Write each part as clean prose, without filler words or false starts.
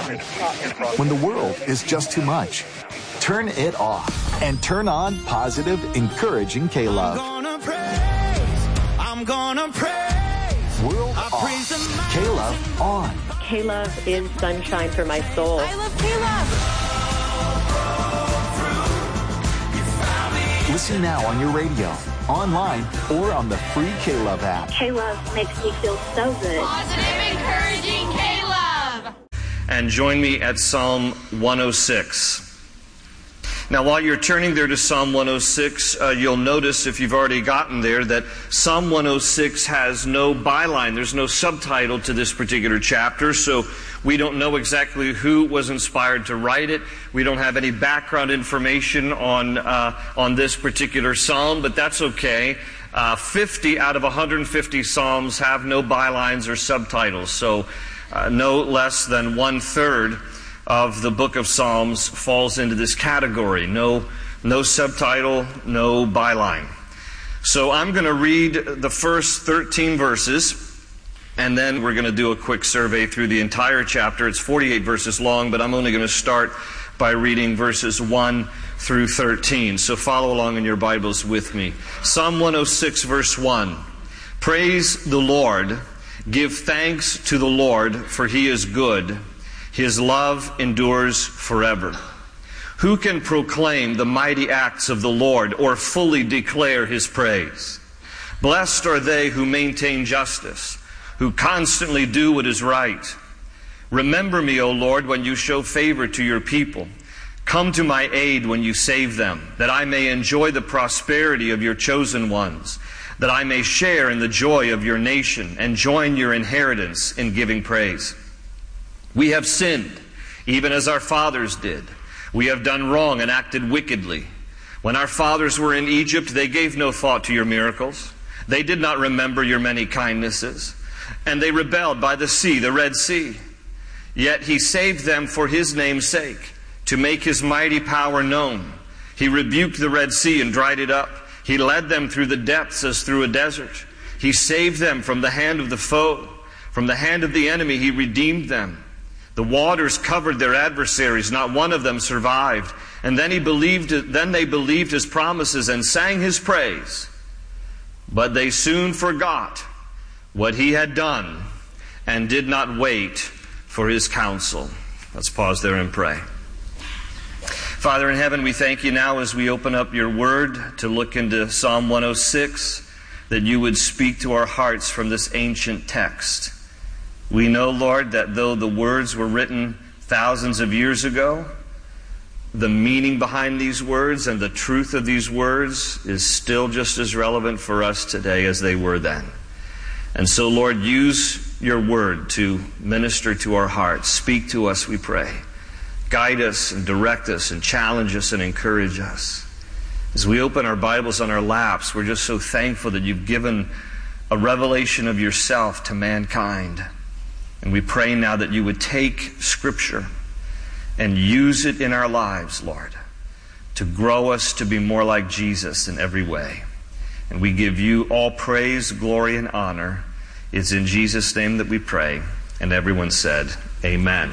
When the world is just too much, turn it off and turn on positive, encouraging K-Love. I'm gonna praise. World off. K-Love on. K-Love is sunshine for my soul. I love K-Love. Listen now on your radio, online, or on the free K-Love app. K-Love makes me feel so good. Positive, encouraging K-Love. And join me at Psalm 106. Now, while you're turning there to Psalm 106, you'll notice, if you've already gotten there, that Psalm 106 has no byline. There's no subtitle to this particular chapter, so we don't know exactly who was inspired to write it. We don't have any background information on this particular psalm, but that's okay. 50 out of 150 psalms have no bylines or subtitles, so no less than 1/3 of the book of Psalms falls into this category. No subtitle, no byline. So I'm going to read the first 13 verses, and then we're going to do a quick survey through the entire chapter. It's 48 verses long, but I'm only going to start by reading verses 1 through 13. So follow along in your Bibles with me. Psalm 106, verse 1. Praise the Lord. Give thanks to the Lord, for He is good. His love endures forever. Who can proclaim the mighty acts of the Lord or fully declare His praise? Blessed are they who maintain justice, who constantly do what is right. Remember me, O Lord, when you show favor to your people. Come to my aid when you save them, that I may enjoy the prosperity of your chosen ones, that I may share in the joy of your nation and join your inheritance in giving praise. We have sinned, even as our fathers did. We have done wrong and acted wickedly. When our fathers were in Egypt, they gave no thought to your miracles. They did not remember your many kindnesses. And they rebelled by the sea, the Red Sea. Yet He saved them for His name's sake, to make His mighty power known. He rebuked the Red Sea and dried it up. He led them through the depths as through a desert. He saved them from the hand of the foe. From the hand of the enemy He redeemed them. The waters covered their adversaries, not one of them survived. And then they believed His promises and sang His praise. But they soon forgot what He had done and did not wait for His counsel. Let's pause there and pray. Father in heaven, we thank you now as we open up your word to look into Psalm 106, that you would speak to our hearts from this ancient text. We know, Lord, that though the words were written thousands of years ago, the meaning behind these words and the truth of these words is still just as relevant for us today as they were then. And so, Lord, use your word to minister to our hearts. Speak to us, we pray. Guide us and direct us and challenge us and encourage us. As we open our Bibles on our laps, we're just so thankful that you've given a revelation of yourself to mankind. And we pray now that you would take Scripture and use it in our lives, Lord, to grow us to be more like Jesus in every way. And we give you all praise, glory, and honor. It's in Jesus' name that we pray. And everyone said, Amen.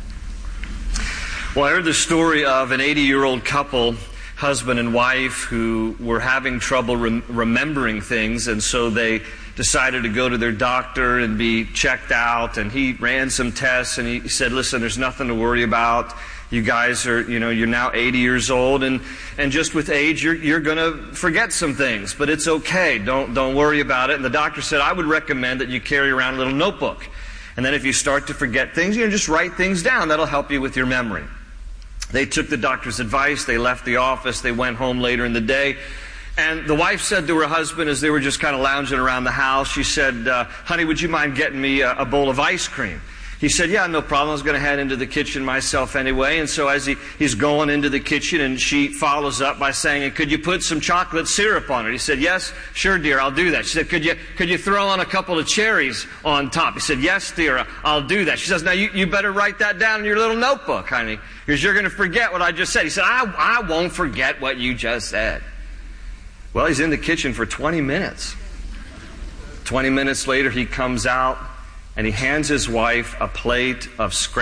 Well, I heard the story of an 80-year-old couple, husband and wife, who were having trouble remembering things, and so they decided to go to their doctor and be checked out. And he ran some tests, and he said, listen, there's nothing to worry about. You guys are, you're now 80 years old, and just with age, you're going to forget some things, but it's okay. Don't worry about it. And the doctor said, I would recommend that you carry around a little notebook. And then if you start to forget things, just write things down. That'll help you with your memory. They took the doctor's advice. They left the office. They went home later in the day. And the wife said to her husband, as they were just kind of lounging around the house, she said, honey, would you mind getting me a bowl of ice cream? He said, yeah, no problem. I was going to head into the kitchen myself anyway. And so as he's going into the kitchen, and she follows up by saying, could you put some chocolate syrup on it? He said, yes, sure, dear, I'll do that. She said, could you throw on a couple of cherries on top? He said, yes, dear, I'll do that. She says, now you better write that down in your little notebook, honey, because you're going to forget what I just said. He said, I won't forget what you just said. Well, he's in the kitchen for 20 minutes. 20 minutes later, he comes out, and he hands his wife a plate of scrambled